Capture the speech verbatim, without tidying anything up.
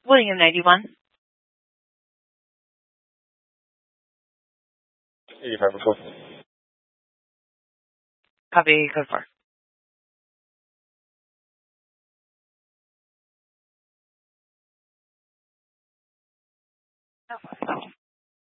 William ninety-one. eighty-five or four. Copy, code four. Oh,